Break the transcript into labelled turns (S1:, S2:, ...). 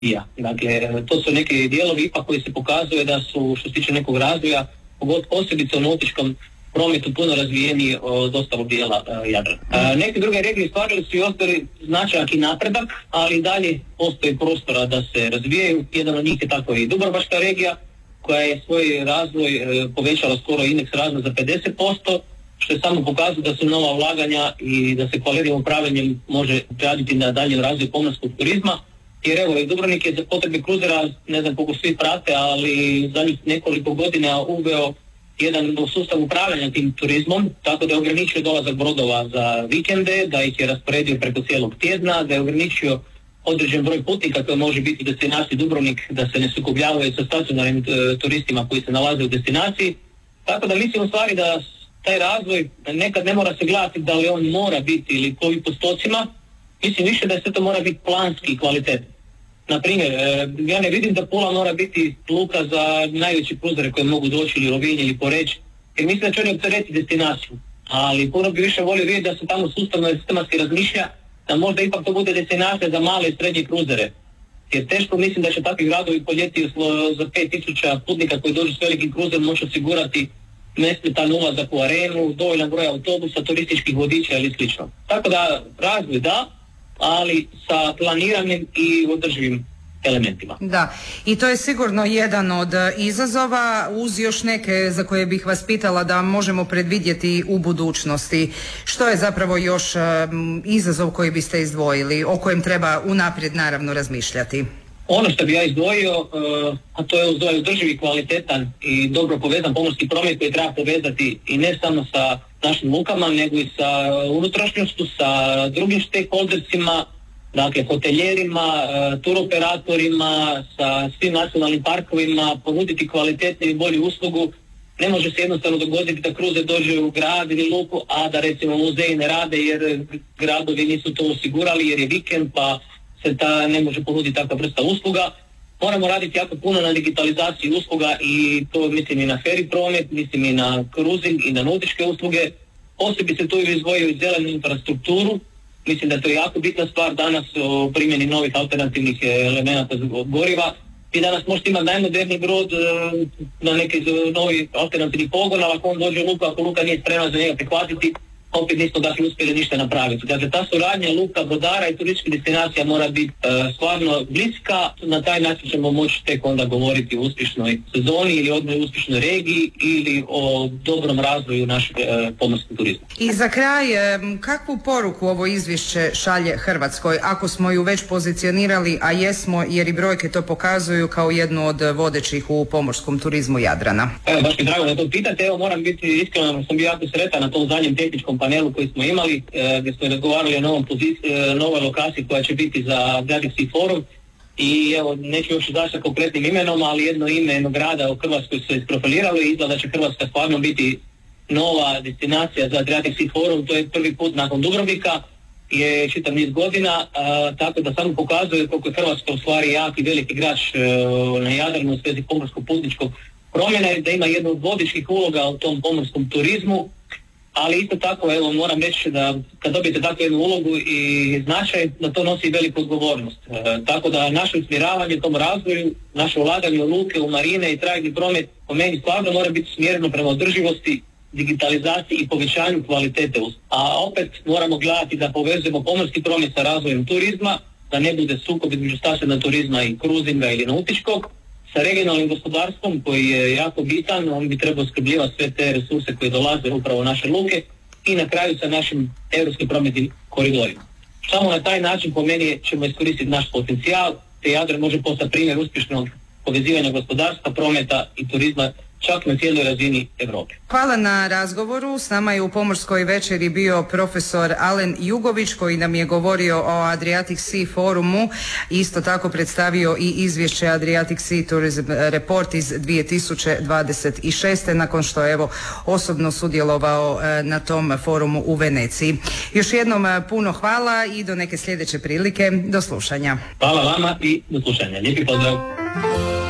S1: Dakle, to su neki dijelovi ipak koji se pokazuje da su, što se tiče nekog razvoja, posebice u nautičkom prometu, puno razvijeniji od ostalog dijela Jadrana. Neke druge regije stvarili su i ostali značajan i napredak, ali i dalje postoji prostora da se razvijaju. Jedan od njih je tako i Dubrovačka regija, koja je svoj razvoj povećala skoro indeks razvoja za 50%, što je samo pokazuje da su nova ulaganja i da se kvalitetnim upravljanjem može raditi na daljem razvoju pomorskog turizma. Jer evo, i Dubrovnik je za potrebe kruzera, ne znam koliko svi prate, ali zadnjih nekoliko godina uveo jedan sustav upravljanja tim turizmom, tako da je ograničio dolazak brodova za vikende, da ih je rasporedio preko cijelog tjedna, da je ograničio određen broj putnika koji može biti u destinaciji Dubrovnik, da se ne sukobljavaju sa stacionarnim turistima koji se nalaze u destinaciji. Tako da mislim u stvari da taj razvoj nekad ne mora se gledati da li on mora biti ili koji postocima, mislim više da sve to mora biti planski i kvalitetno. Naprimjer, ja ne vidim da Pula mora biti luka za najveće kruzere koje mogu doći ili Rovinj ili Poreč, jer mislim da će oni opteretiti destinaciju. Ali puno bi više volio vidjeti da se tamo sustavno i sistematski razmišlja da možda ipak to bude destinacija za male i srednje kruzere. Jer teško mislim da će takvi gradovi po ljeti za 5000 putnika koji dođu s velikim kruzerom moći osigurati nesmetan ulazak u arenu, dovoljan broj autobusa, turističkih vodiča ili slično. Tako da razvoj da, ali sa planiranim i održivim elementima.
S2: Da, i to je sigurno jedan od izazova, uz još neke za koje bih vas pitala da možemo predvidjeti u budućnosti. Što je zapravo još izazov koji biste izdvojili, o kojem treba unaprijed naravno razmišljati?
S1: Ono što bi ja izdvojio, a to je održivi, kvalitetan i dobro povezan pomorski promet koji treba povezati i ne samo sa našim lukama, nego i sa unutrašnjošću, sa drugim stakeholdersima, dakle hoteljerima, turoperatorima, sa svim nacionalnim parkovima, ponuditi kvalitetnu i bolju uslugu. Ne može se jednostavno dogoditi da kruzer dođe u grad ili luku, a da recimo muzeji ne rade jer gradovi nisu to osigurali jer je vikend pa se ne može ponuditi takva vrsta usluga. Moramo raditi jako puno na digitalizaciji usluga i to mislim i na ferry promet, mislim i na cruising i na nautičke usluge. Posebice tu izdvojio i zelenu infrastrukturu. Mislim da je to jako bitna stvar danas o primjeni novih alternativnih elemenata goriva. Vi danas možete imati najmoderniji brod na neki novi alternativni pogon, ali ako on dođe u luku, ako luka nije spremna za njega prihvatiti, opet nismo dakle uspjeli ništa napraviti. Dakle, ta suradnja luka, brodara i turističkih destinacija mora biti stvarno bliska. Na taj način ćemo moći tek onda govoriti o uspješnoj sezoni ili o uspješnoj regiji ili o dobrom razvoju našeg pomorskog turizma.
S2: I za kraj, kakvu poruku ovo izvješće šalje Hrvatskoj, ako smo ju već pozicionirali, a jesmo jer i brojke to pokazuju kao jednu od vodećih u pomorskom turizmu Jadrana?
S1: Evo, baš mi drago da to pitate. Evo, moram biti iskreno, sam bio jako sretan na tom zadnjem tehničkom panelu koji smo imali, gdje smo razgovarali o novoj lokaciji koja će biti za Adriatic Sea Forum. I evo, neću još izaći sa konkretnim imenom, ali jedno ime jednog grada u Hrvatskoj se isprofiliralo i izgleda da će Hrvatska stvarno biti nova destinacija za Adriatic Sea Forum. To je prvi put nakon Dubrovnika, je čitav niz godina, tako da samo pokazuje koliko je Hrvatska u stvari jak i veliki igrač na Jadranu u svezi pomorskog putničkog promjena i da ima jednu od vodećih uloga u tom pomorskom turizmu. Ali isto tako, evo, moram reći da kad dobijete takvu jednu ulogu i značaj, da to nosi veliku odgovornost. Tako da naše usmjeravanje tom razvoju, naše ulaganje u luke, u marine i trajni promet po meni stvarno mora biti smjereno prema održivosti, digitalizaciji i povećanju kvalitete. A opet moramo gledati da povezujemo pomorski promet sa razvojem turizma, da ne bude sukob između stacionarnog turizma i kruzinga ili nautičkog, sa regionalnim gospodarstvom koji je jako bitan, on bi trebao skrbljivati sve te resurse koje dolaze upravo u naše luke i na kraju sa našim europskim prometnim koridorima. Samo na taj način po meni ćemo iskoristiti naš potencijal, te Jadran može postati primjer uspješnog povezivanja gospodarstva, prometa i turizma čak na cijeloj razini Europe.
S2: Hvala na razgovoru. S nama je u Pomorskoj večeri bio profesor Alen Jugović koji nam je govorio o Adriatic Sea Forumu. Isto tako predstavio i izvješće Adriatic Sea Tourism Report iz 2026. nakon što je osobno sudjelovao na tom forumu u Veneciji. Još jednom puno hvala i do neke sljedeće prilike. Do slušanja.
S1: Hvala vama i do slušanja. Lijepi pozdrav.